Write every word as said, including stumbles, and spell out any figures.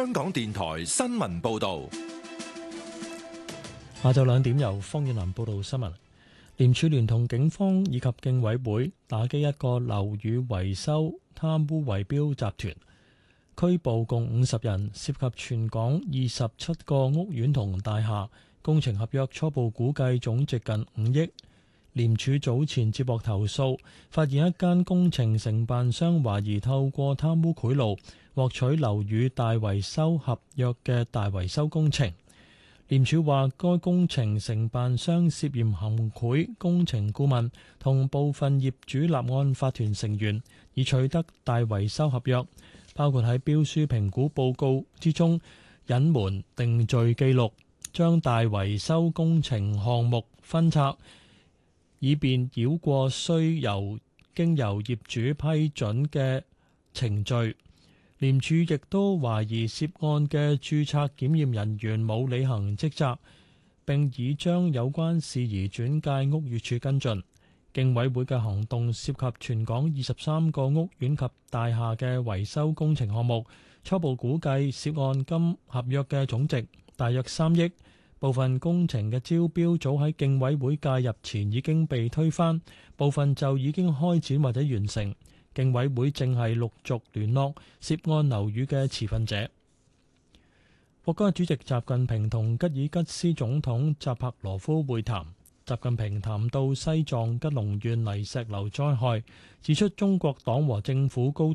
香港電台新聞報道。 下晝兩點由方遠南報道新聞。廉署聯同警方以及競委會打擊一個樓宇維修貪污圍標集團，拘捕共五十人，涉及全港二十七個屋苑同大廈，工程合約初步估計總值近五億。廉署早前接獲投訴，發現一間工程承辦商懷疑透過貪污賄賂獲取樓宇大維修合約嘅大維修工程。廉署話，該工程承辦商涉嫌行賄工程顧問同部分業主立案法團成員，以取得大維修合約，包括喺標書評估報告之中隱瞞定罪記錄，將大維修工程項目分拆，以便繞過需由經由業主批准嘅程序。廉署亦都懷疑涉案嘅註冊檢驗人員冇履行職責，並已將有關事宜轉介屋宇署跟進。競委會嘅行動涉及全港二十三個屋苑及大廈嘅維修工程項目，初步估計涉案金合約嘅總值大約三億。部分工程嘅招標早喺競委會介入前已經被推翻，部分就已經開展或者完成。競委會正係陸續聯絡涉案樓宇嘅持份者。國家主席習近平同吉爾吉斯總統扎帕羅夫會談。習近平談到西藏吉隆縣泥石流災害，指出中國黨和政府高